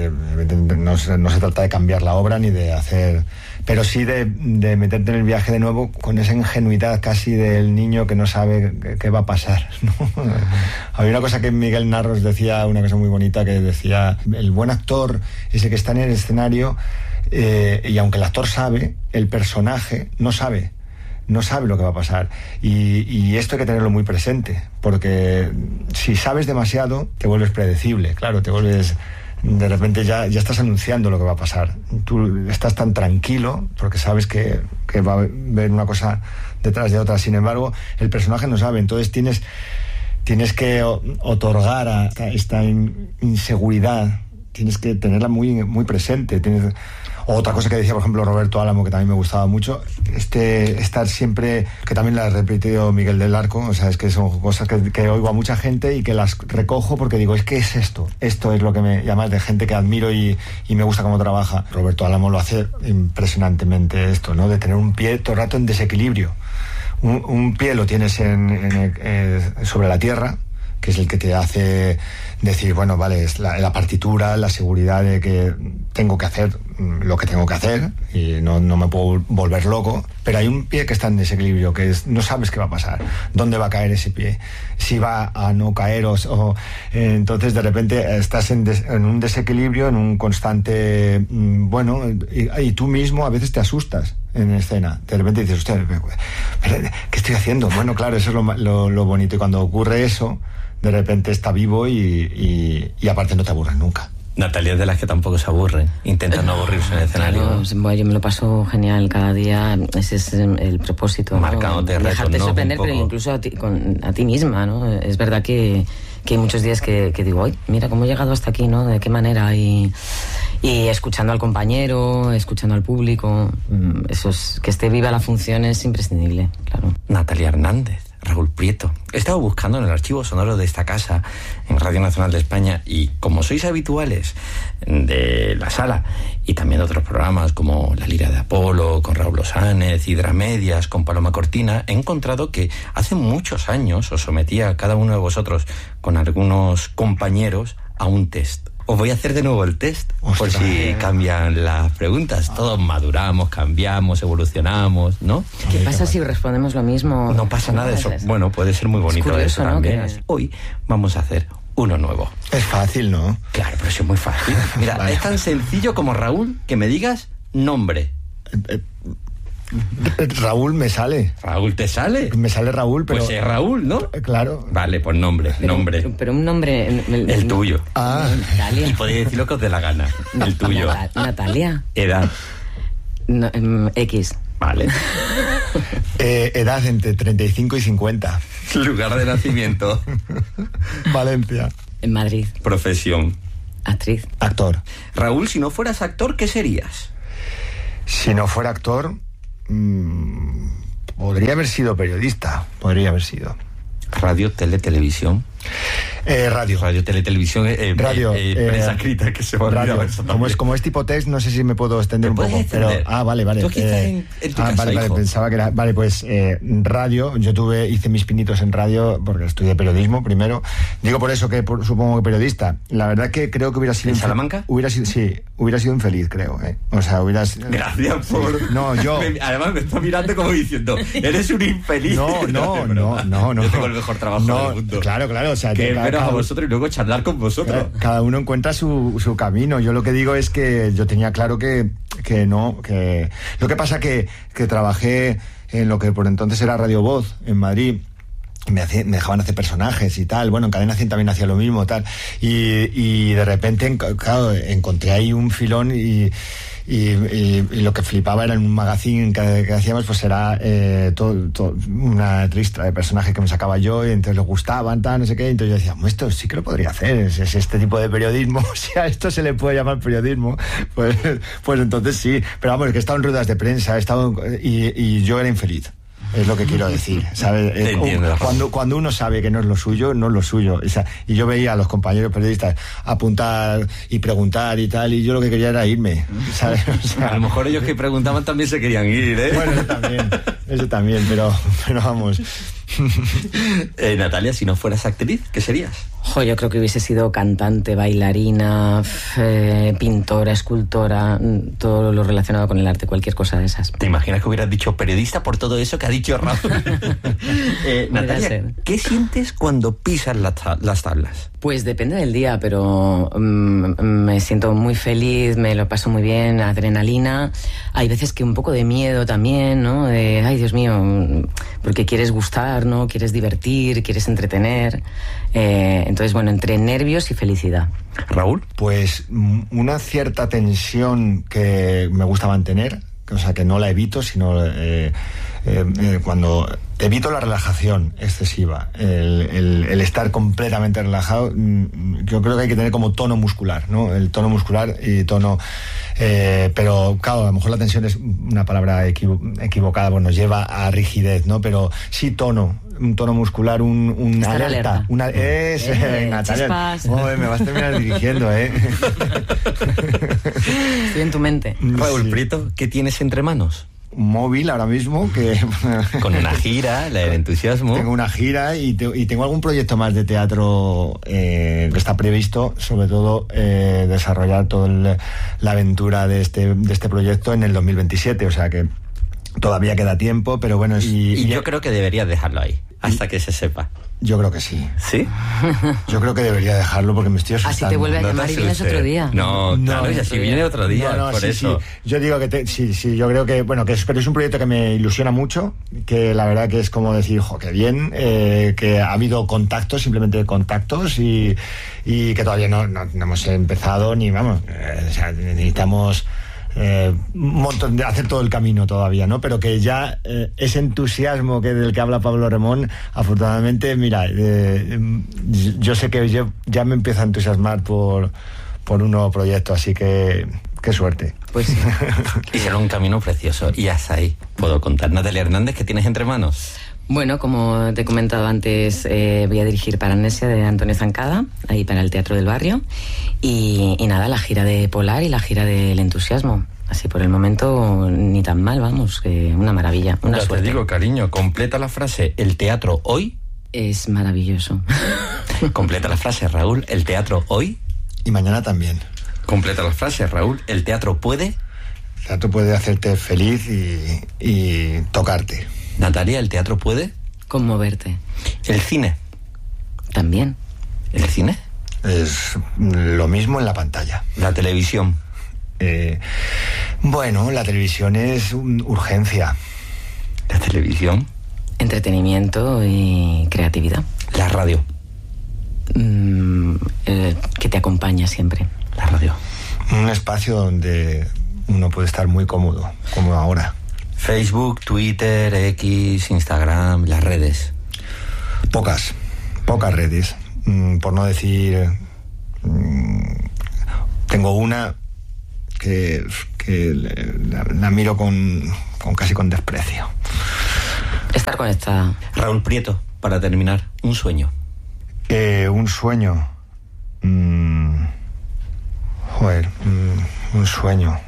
[SPEAKER 3] se trata de cambiar la obra ni de hacer, pero sí de meterte en el viaje de nuevo con esa ingenuidad casi del niño que no sabe qué va a pasar, ¿no? Había una cosa que Miguel Narros decía, una cosa muy bonita, que decía, el buen actor es el que está en el escenario y aunque el actor sabe, el personaje no sabe lo que va a pasar, y esto hay que tenerlo muy presente, porque si sabes demasiado te vuelves predecible, claro, te vuelves de repente ya estás anunciando lo que va a pasar. Tú estás tan tranquilo porque sabes que va a haber una cosa detrás de otra. Sin embargo, el personaje no sabe, entonces tienes que otorgar a esta inseguridad, tienes que tenerla muy, muy presente. Otra cosa que decía, por ejemplo, Roberto Álamo, que también me gustaba mucho, estar siempre, que también la ha repetido Miguel del Arco, o sea, es que son cosas que oigo a mucha gente y que las recojo porque digo, es que es esto es lo que me llama, de gente que admiro y me gusta cómo trabaja. Roberto Álamo lo hace impresionantemente, esto, ¿no? De tener un pie todo el rato en desequilibrio. Un pie lo tienes sobre la tierra, que es el que te hace decir, bueno, vale, es la partitura, la seguridad de que tengo que hacer lo que tengo que hacer y no me puedo volver loco, pero hay un pie que está en desequilibrio, que no sabes qué va a pasar, dónde va a caer ese pie, si va a no caer entonces de repente estás en un desequilibrio, en un constante, bueno, y tú mismo a veces te asustas en escena, de repente dices, hostia, ¿qué estoy haciendo? Bueno, claro, eso es lo bonito, y cuando ocurre eso, de repente está vivo y aparte no te aburres nunca.
[SPEAKER 1] Natalia es de las que tampoco se aburre, intenta no aburrirse en el escenario.
[SPEAKER 2] Claro, yo me lo paso genial cada día, ese es el propósito,
[SPEAKER 1] marcándote retos,
[SPEAKER 2] dejarte sorprender, pero incluso a ti misma, ¿no? Es verdad que hay muchos días que digo, ay, mira cómo he llegado hasta aquí, ¿no? De qué manera, y escuchando al compañero, escuchando al público, eso es, que esté viva la función es imprescindible, claro.
[SPEAKER 1] Natalia Hernández, Raúl Prieto. He estado buscando en el archivo sonoro de esta casa, en Radio Nacional de España, y como sois habituales de la sala y también de otros programas como La Lira de Apolo, con Raúl Osánez, Hidramedias, con Paloma Cortina, he encontrado que hace muchos años os sometía a cada uno de vosotros con algunos compañeros a un test. Os voy a hacer de nuevo el test, por si cambian las preguntas. Todos maduramos, cambiamos, evolucionamos, ¿no?
[SPEAKER 2] ¿Qué pasa si respondemos lo mismo?
[SPEAKER 1] No pasa nada de eso. Bueno, puede ser muy bonito, es curioso, eso también. ¿No? Hoy vamos a hacer uno nuevo.
[SPEAKER 3] Es fácil, ¿no?
[SPEAKER 1] Claro, pero sí es muy fácil. Mira, vale. Es tan sencillo como, Raúl, que me digas nombre.
[SPEAKER 3] Raúl me sale.
[SPEAKER 1] ¿Raúl te sale?
[SPEAKER 3] Me sale Raúl, pero...
[SPEAKER 1] Pues es Raúl, ¿no?
[SPEAKER 3] Claro.
[SPEAKER 1] Vale, pues nombre.
[SPEAKER 2] Pero un nombre...
[SPEAKER 1] El tuyo.
[SPEAKER 3] Ah.
[SPEAKER 2] Natalia.
[SPEAKER 1] Y podéis decir lo que os dé la gana. El tuyo.
[SPEAKER 2] Natalia.
[SPEAKER 1] Edad.
[SPEAKER 2] No, X.
[SPEAKER 1] Vale.
[SPEAKER 3] Edad entre 35 y 50.
[SPEAKER 1] Lugar de nacimiento.
[SPEAKER 3] Valencia.
[SPEAKER 2] En Madrid.
[SPEAKER 1] Profesión.
[SPEAKER 2] Actriz.
[SPEAKER 3] Actor.
[SPEAKER 1] Raúl, si no fueras actor, ¿qué serías?
[SPEAKER 3] Si no fuera actor, podría haber sido periodista. Podría haber sido.
[SPEAKER 1] Radio, tele, televisión.
[SPEAKER 3] Radio.
[SPEAKER 1] Radio, tele, televisión.
[SPEAKER 3] Radio.
[SPEAKER 1] Prensa escrita, que se va a olvidar.
[SPEAKER 3] Como es tipo text, no sé si me puedo extender un poco. Pero, vale.
[SPEAKER 1] Tú aquí estás en tu casa,
[SPEAKER 3] vale,
[SPEAKER 1] hijo.
[SPEAKER 3] Pensaba que era... Vale, pues radio. Yo hice mis pinitos en radio porque estudié periodismo primero. Digo por eso que supongo que periodista. La verdad que creo que hubiera sido...
[SPEAKER 1] ¿En Salamanca?
[SPEAKER 3] Hubiera sido infeliz, creo. O sea,
[SPEAKER 1] Gracias por...
[SPEAKER 3] No, yo...
[SPEAKER 1] Además me está mirando como diciendo, eres un infeliz.
[SPEAKER 3] No.
[SPEAKER 1] Yo tengo el mejor trabajo del mundo.
[SPEAKER 3] Claro. O sea,
[SPEAKER 1] que veros a vosotros y luego charlar con vosotros.
[SPEAKER 3] Cada uno encuentra su camino. Yo lo que digo es que yo tenía claro que no, que lo que pasa que trabajé en lo que por entonces era Radio Voz en Madrid. Me dejaban hacer personajes y tal. Bueno, en Cadena 100 también hacía lo mismo, tal. Y de repente, claro, encontré ahí un filón y lo que flipaba era en un magazine que hacíamos, pues era una tristra de personajes que me sacaba yo y entonces les gustaban, tal, no sé qué. Entonces yo decía, esto sí que lo podría hacer, es este tipo de periodismo. Si a esto se le puede llamar periodismo, pues entonces sí. Pero vamos, que he estado en ruedas de prensa, y yo era infeliz. Es lo que quiero decir, ¿sabes? Cuando uno sabe que no es lo suyo, no es lo suyo. O sea, y yo veía a los compañeros periodistas apuntar y preguntar y tal, y yo lo que quería era irme, ¿sabes? O sea,
[SPEAKER 1] a lo mejor ellos que preguntaban también se querían ir, ¿eh?
[SPEAKER 3] Bueno, eso también, pero vamos.
[SPEAKER 1] Natalia, si no fueras actriz, ¿qué serías?
[SPEAKER 2] Yo creo que hubiese sido cantante, bailarina, pintora, escultora, todo lo relacionado con el arte, cualquier cosa de esas.
[SPEAKER 1] ¿Te imaginas que hubieras dicho periodista por todo eso que ha dicho Raúl? Natalia, ¿qué sientes cuando pisas las tablas?
[SPEAKER 2] Pues depende del día, pero me siento muy feliz, me lo paso muy bien, adrenalina. Hay veces que un poco de miedo también, ¿no? Ay, Dios mío, porque quieres gustar, ¿no? Quieres divertir, quieres entretener. Entonces, bueno, entre nervios y felicidad.
[SPEAKER 1] Raúl.
[SPEAKER 3] Pues una cierta tensión que me gusta mantener, o sea, que no la evito, sino cuando evito la relajación excesiva, el estar completamente relajado, yo creo que hay que tener como tono muscular, ¿no? El tono muscular y tono... pero claro, a lo mejor la tensión es una palabra equivocada, pues nos lleva a rigidez, ¿no? Pero sí tono, un tono muscular, un alerta. Natalia, me vas a terminar dirigiendo,
[SPEAKER 2] Estoy en tu mente.
[SPEAKER 1] Raúl Prieto, ¿qué tienes entre manos?
[SPEAKER 3] Un móvil ahora mismo que...
[SPEAKER 1] Con una gira, la del entusiasmo.
[SPEAKER 3] Tengo una gira y tengo algún proyecto más de teatro que está previsto, sobre todo desarrollar toda la aventura de este proyecto en el 2027, o sea que todavía queda tiempo, pero bueno...
[SPEAKER 1] Y yo creo que deberías dejarlo ahí, hasta que se sepa.
[SPEAKER 3] Yo creo que sí.
[SPEAKER 1] ¿Sí?
[SPEAKER 3] Yo creo que debería dejarlo porque me estoy asustando.
[SPEAKER 2] Así te vuelve a llamar y vienes otro día.
[SPEAKER 1] No, claro, y así viene otro día, por eso.
[SPEAKER 3] Sí. Yo digo que sí, yo creo que, bueno, pero es un proyecto que me ilusiona mucho, que la verdad que es como decir, qué bien, que ha habido contactos, simplemente contactos, y que todavía no hemos empezado ni, vamos, o sea, necesitamos... un montón de hacer todo el camino todavía, ¿no? Pero que ya ese entusiasmo del que habla Pablo Remón, afortunadamente, mira, yo sé que yo ya me empiezo a entusiasmar por un nuevo proyecto, así que qué suerte.
[SPEAKER 2] Pues sí.
[SPEAKER 1] Y será un camino precioso. Y hasta ahí puedo contar. Natalia Hernández, ¿qué tienes entre manos?
[SPEAKER 2] Bueno, como te he comentado antes, voy a dirigir Paramnesia de Antonio Zancada, ahí para el Teatro del Barrio, y nada, la gira de Polar y la gira del Entusiasmo. Así por el momento ni tan mal, vamos, una maravilla, una suerte.
[SPEAKER 1] Te digo, cariño, completa la frase, el teatro hoy...
[SPEAKER 2] Es maravilloso.
[SPEAKER 1] Completa la frase, Raúl, el teatro hoy...
[SPEAKER 3] Y mañana también.
[SPEAKER 1] Completa la frase, Raúl, el teatro puede...
[SPEAKER 3] El teatro puede hacerte feliz y tocarte.
[SPEAKER 1] Natalia, ¿el teatro puede?
[SPEAKER 2] Conmoverte.
[SPEAKER 1] ¿El cine?
[SPEAKER 2] También.
[SPEAKER 1] ¿El cine?
[SPEAKER 3] Es lo mismo en la pantalla.
[SPEAKER 1] ¿La televisión?
[SPEAKER 3] Bueno, la televisión es urgencia.
[SPEAKER 1] ¿La televisión?
[SPEAKER 2] Entretenimiento y creatividad.
[SPEAKER 1] ¿La radio?
[SPEAKER 2] Que te acompaña siempre.
[SPEAKER 1] La radio.
[SPEAKER 3] Un espacio donde uno puede estar muy cómodo, como ahora.
[SPEAKER 1] Facebook, Twitter, X, Instagram, las redes.
[SPEAKER 3] Pocas redes. Por no decir... tengo una que la miro casi con desprecio.
[SPEAKER 2] Estar conectada.
[SPEAKER 1] Raúl Prieto, para terminar, un sueño.
[SPEAKER 3] Un sueño. Un sueño.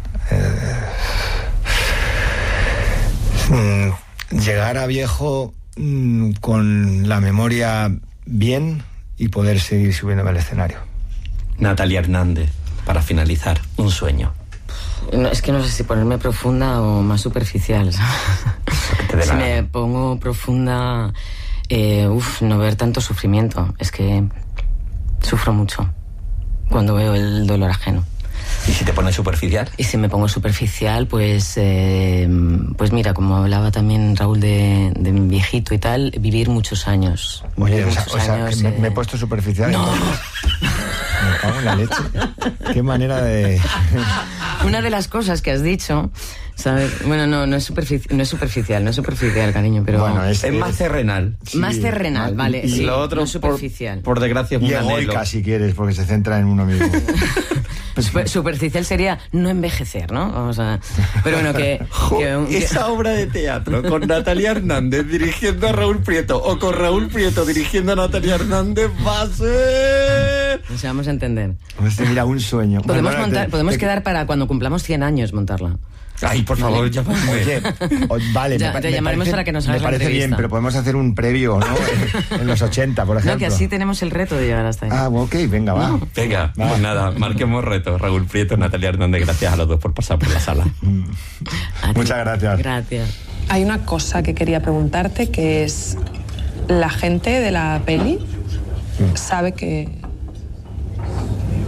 [SPEAKER 3] Llegar a viejo con la memoria bien y poder seguir subiéndome al escenario.
[SPEAKER 1] Natalia Hernández, para finalizar, un sueño.
[SPEAKER 2] No, es que no sé si ponerme profunda o más superficial. Si me pongo profunda, no ver tanto sufrimiento. Es que sufro mucho cuando veo el dolor ajeno.
[SPEAKER 1] ¿Y si te pones superficial?
[SPEAKER 2] Y si me pongo superficial, pues mira, como hablaba también Raúl de mi viejito y tal, vivir muchos años.
[SPEAKER 3] Oye, que me he puesto superficial.
[SPEAKER 2] No.
[SPEAKER 3] Me cago en la leche. Qué manera de...
[SPEAKER 2] Una de las cosas que has dicho, ¿sabes? Bueno, no es superficial, cariño, pero...
[SPEAKER 3] Bueno,
[SPEAKER 1] es más terrenal.
[SPEAKER 2] Sí. Más terrenal, vale.
[SPEAKER 1] Y
[SPEAKER 2] sí,
[SPEAKER 1] lo otro,
[SPEAKER 2] no superficial.
[SPEAKER 1] Por desgracia, es
[SPEAKER 3] y
[SPEAKER 1] muy
[SPEAKER 3] egoica,
[SPEAKER 1] anhelo.
[SPEAKER 3] si quieres, porque se centra en uno mismo.
[SPEAKER 2] Superficial sería no envejecer, ¿no? Vamos a... Pero bueno,
[SPEAKER 1] Esa obra de teatro con Natalia Hernández dirigiendo a Raúl Prieto o con Raúl Prieto dirigiendo a Natalia Hernández va a ser...
[SPEAKER 2] Nos vamos a entender.
[SPEAKER 3] Mira, un sueño.
[SPEAKER 2] Podemos quedar para cuando cumplamos 100 años montarla.
[SPEAKER 1] Ay, por favor, ya vamos.
[SPEAKER 3] Oye, vale,
[SPEAKER 2] te llamaremos para que nos hagas
[SPEAKER 3] me parece
[SPEAKER 2] la entrevista.
[SPEAKER 3] bien, pero podemos hacer un previo, ¿no? en los 80, por ejemplo.
[SPEAKER 2] No, que así tenemos el reto de llegar hasta ahí.
[SPEAKER 3] Ah, ok, venga, va.
[SPEAKER 1] Venga, pues nada, marquemos reto. Raúl Prieto, Natalia Hernández, gracias a los dos por pasar por la sala.
[SPEAKER 3] Muchas gracias.
[SPEAKER 2] Gracias.
[SPEAKER 7] Hay una cosa que quería preguntarte, que es, la gente de la peli sabe que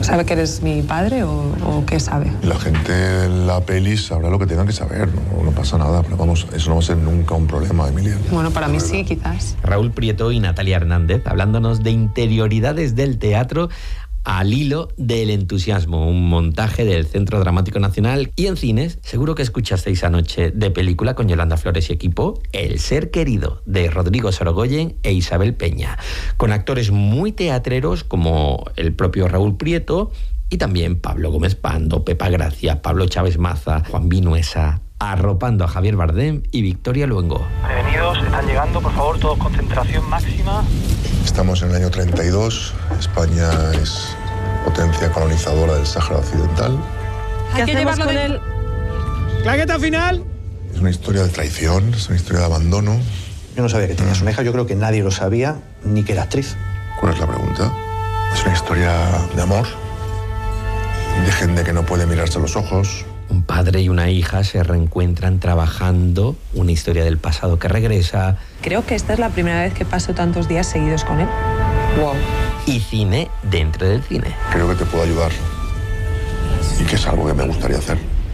[SPEAKER 7] ¿Sabe que eres mi padre o qué sabe?
[SPEAKER 8] La gente en la peli sabrá lo que tenga que saber, no pasa nada, pero vamos, eso no va a ser nunca un problema, Emilia.
[SPEAKER 7] Bueno, para mí sí, quizás.
[SPEAKER 1] Raúl Prieto y Natalia Hernández hablándonos de interioridades del teatro al hilo del entusiasmo, un montaje del Centro Dramático Nacional. Y en cines, seguro que escuchasteis anoche de película con Yolanda Flores y equipo, El ser querido, de Rodrigo Sorogoyen e Isabel Peña, con actores muy teatreros como el propio Raúl Prieto y también Pablo Gómez Pando, Pepa Gracia, Pablo Chávez Maza, Juan Vinuesa, arropando a Javier Bardem y Victoria Luengo.
[SPEAKER 9] Prevenidos, están llegando, por favor, todos concentración máxima.
[SPEAKER 8] Estamos en el año 32, España es potencia colonizadora del Sáhara Occidental.
[SPEAKER 7] Hay que llevarlo con él.
[SPEAKER 10] ¡Claqueta final!
[SPEAKER 8] Es una historia de traición, es una historia de abandono.
[SPEAKER 11] Yo no sabía que tenías una hija, yo creo que nadie lo sabía, ni que era actriz.
[SPEAKER 8] ¿Cuál es la pregunta? Es una historia de amor, de gente que no puede mirarse a los ojos.
[SPEAKER 1] Un padre y una hija se reencuentran trabajando una historia del pasado que regresa.
[SPEAKER 7] Creo que esta es la primera vez que paso tantos días seguidos con él. Wow.
[SPEAKER 1] Y cine dentro del cine.
[SPEAKER 8] Creo que te puedo ayudar y que es algo que me gustaría hacer.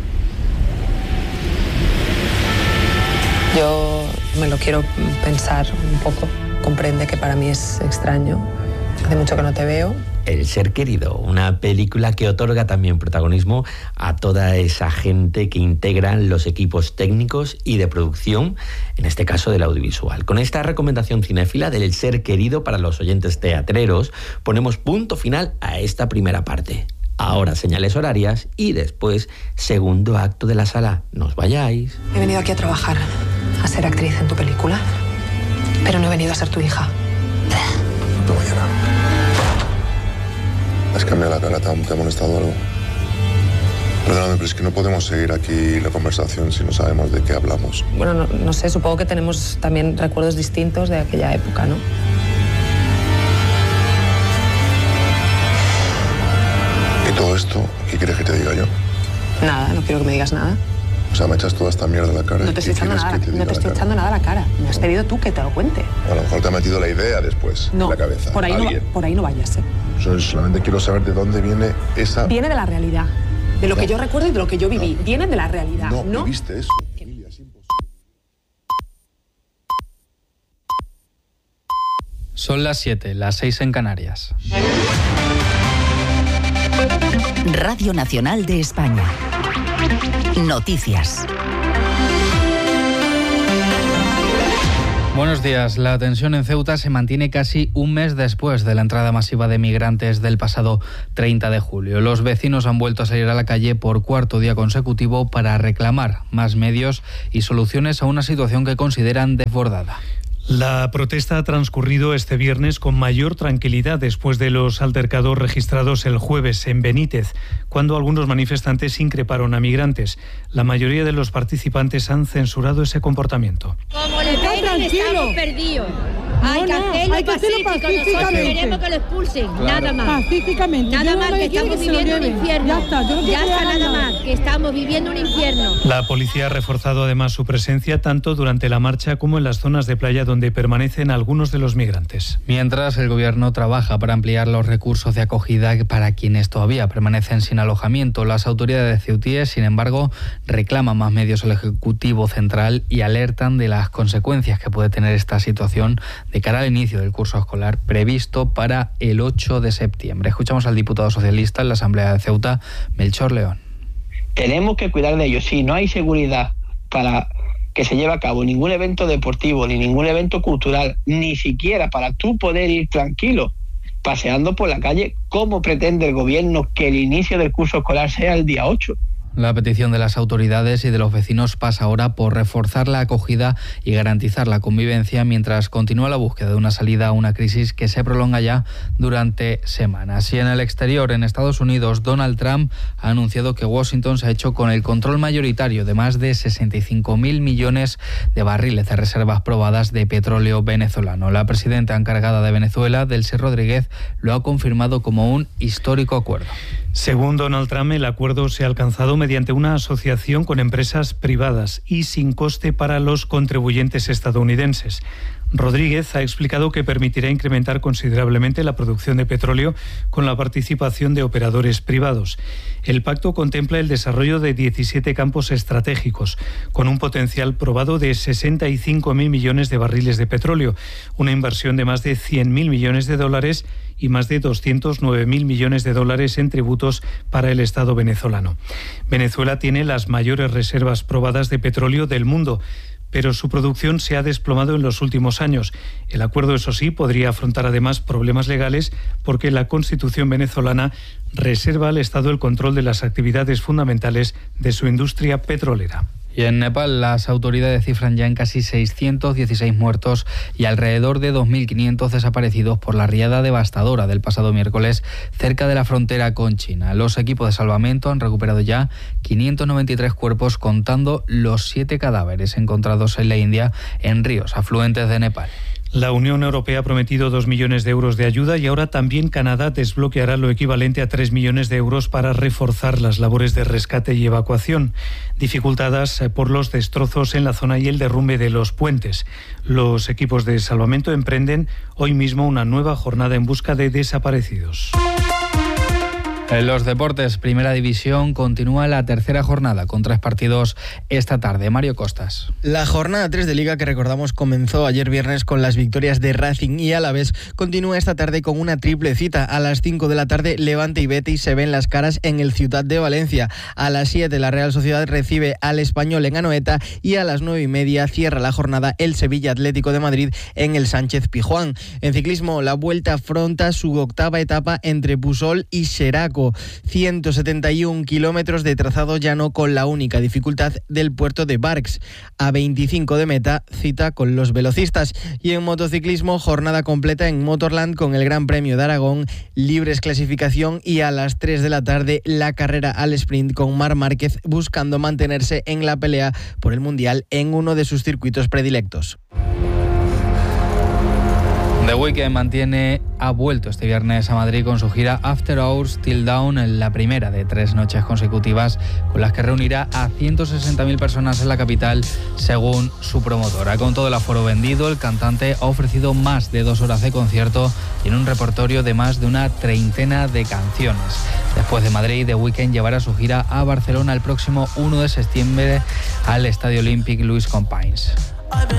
[SPEAKER 7] Yo me lo quiero pensar un poco. Comprende que para mí es extraño. Hace mucho que no te veo.
[SPEAKER 1] El ser querido, una película que otorga también protagonismo a toda esa gente que integran los equipos técnicos y de producción, en este caso del audiovisual. Con esta recomendación cinéfila del ser querido para los oyentes teatreros, ponemos punto final a esta primera parte. Ahora señales horarias y después segundo acto de la sala. No os vayáis.
[SPEAKER 7] He venido aquí a trabajar, a ser actriz en tu película, pero no he venido a ser tu hija.
[SPEAKER 8] Hasta mañana. ¿Has cambiado la cara? ¿Te ha molestado algo? Perdóname, pero es que no podemos seguir aquí la conversación si no sabemos de qué hablamos.
[SPEAKER 7] Bueno, no sé, supongo que tenemos también recuerdos distintos de aquella época, ¿no?
[SPEAKER 8] ¿Y todo esto? ¿Qué quieres que te diga yo?
[SPEAKER 7] Nada, no quiero que me digas nada.
[SPEAKER 8] O sea, me echas toda esta mierda a la cara.
[SPEAKER 7] No te estoy echando nada, no te estoy echando nada a la cara. Me has pedido tú que te lo cuente.
[SPEAKER 8] A lo mejor te ha metido la idea después en la cabeza.
[SPEAKER 7] Por ahí no vayas, ¿eh?
[SPEAKER 8] Yo solamente quiero saber de dónde viene esa...
[SPEAKER 7] Viene de la realidad. De lo que yo recuerdo y de lo que yo viví. No. Viene de la realidad, ¿no?
[SPEAKER 8] No viviste eso. Emilia, es imposible.
[SPEAKER 12] Son las 7, las 6 en Canarias.
[SPEAKER 13] Radio Nacional de España. Noticias.
[SPEAKER 12] Buenos días. La tensión en Ceuta se mantiene casi un mes después de la entrada masiva de migrantes del pasado 30 de julio. Los vecinos han vuelto a salir a la calle por cuarto día consecutivo para reclamar más medios y soluciones a una situación que consideran desbordada.
[SPEAKER 14] La protesta ha transcurrido este viernes con mayor tranquilidad después de los altercados registrados el jueves en Benítez, cuando algunos manifestantes increparon a migrantes. La mayoría de los participantes han censurado ese comportamiento.
[SPEAKER 15] Como le peguen, estamos perdidos. Hay que hacerlo pacíficamente. Nosotros queremos que lo expulsen, claro. Nada más. Pacíficamente. Nada más, que estamos viviendo un infierno. Ya está, nada más, que estamos viviendo un infierno.
[SPEAKER 14] La policía ha reforzado además su presencia tanto durante la marcha como en las zonas de playa donde permanecen algunos de los migrantes.
[SPEAKER 12] Mientras, el gobierno trabaja para ampliar los recursos de acogida para quienes todavía permanecen sin alojamiento. Las autoridades ceutíes, sin embargo, reclaman más medios al Ejecutivo Central y alertan de las consecuencias que puede tener esta situación de cara al inicio del curso escolar previsto para el 8 de septiembre. Escuchamos al diputado socialista en la Asamblea de Ceuta, Melchor León.
[SPEAKER 16] Tenemos que cuidar de ellos. Si no hay seguridad para que se lleve a cabo ningún evento deportivo, ni ningún evento cultural, ni siquiera para tú poder ir tranquilo paseando por la calle, ¿cómo pretende el gobierno que el inicio del curso escolar sea el día 8?
[SPEAKER 12] La petición de las autoridades y de los vecinos pasa ahora por reforzar la acogida y garantizar la convivencia mientras continúa la búsqueda de una salida a una crisis que se prolonga ya durante semanas. Y en el exterior, en Estados Unidos, Donald Trump ha anunciado que Washington se ha hecho con el control mayoritario de más de 65.000 millones de barriles de reservas probadas de petróleo venezolano. La presidenta encargada de Venezuela, Delcy Rodríguez, lo ha confirmado como un histórico acuerdo.
[SPEAKER 14] Según Donald Trump, el acuerdo se ha alcanzado mediante una asociación con empresas privadas y sin coste para los contribuyentes estadounidenses. Rodríguez ha explicado que permitirá incrementar considerablemente la producción de petróleo con la participación de operadores privados. El pacto contempla el desarrollo de 17 campos estratégicos, con un potencial probado de 65.000 millones de barriles de petróleo, una inversión de más de 100.000 millones de dólares y más de 209.000 millones de dólares en tributos para el Estado venezolano. Venezuela tiene las mayores reservas probadas de petróleo del mundo, pero su producción se ha desplomado en los últimos años. El acuerdo, eso sí, podría afrontar además problemas legales porque la Constitución venezolana reserva al Estado el control de las actividades fundamentales de su industria petrolera.
[SPEAKER 12] Y en Nepal las autoridades cifran ya en casi 616 muertos y alrededor de 2.500 desaparecidos por la riada devastadora del pasado miércoles cerca de la frontera con China. Los equipos de salvamento han recuperado ya 593 cuerpos, contando los 7 cadáveres encontrados en la India en ríos afluentes de Nepal.
[SPEAKER 14] La Unión Europea ha prometido 2 millones de euros de ayuda y ahora también Canadá desbloqueará lo equivalente a 3 millones de euros para reforzar las labores de rescate y evacuación, dificultadas por los destrozos en la zona y el derrumbe de los puentes. Los equipos de salvamento emprenden hoy mismo una nueva jornada en busca de desaparecidos.
[SPEAKER 12] En los deportes, Primera División, continúa la tercera jornada con 3 partidos esta tarde. Mario Costas.
[SPEAKER 17] La jornada 3 de Liga, que recordamos comenzó ayer viernes con las victorias de Racing y Alavés, continúa esta tarde con una triple cita. A las 5 de la tarde, Levante y Betis se ven las caras en el Ciutat de Valencia. A las 7, la Real Sociedad recibe al Español en Anoeta y a las 9:30 cierra la jornada el Sevilla Atlético de Madrid en el Sánchez Pizjuán. En ciclismo, la Vuelta afronta su 8ª etapa entre Pusol y Xeraco. 171 kilómetros de trazado llano con la única dificultad del puerto de Barx. A 25 de meta, cita con los velocistas. Y en motociclismo, jornada completa en Motorland con el Gran Premio de Aragón, libres clasificación y a las 3 de la tarde la carrera al sprint con Marc Márquez buscando mantenerse en la pelea por el Mundial en uno de sus circuitos predilectos.
[SPEAKER 12] The Weeknd ha vuelto este viernes a Madrid con su gira After Hours Till Dawn, en la primera de 3 noches consecutivas con las que reunirá a 160.000 personas en la capital, según su promotora. Con todo el aforo vendido, el cantante ha ofrecido más de 2 horas de concierto y en un repertorio de más de una treintena de canciones. Después de Madrid, The Weeknd llevará su gira a Barcelona el próximo 1 de septiembre al Estadio Olímpic Luis Companys.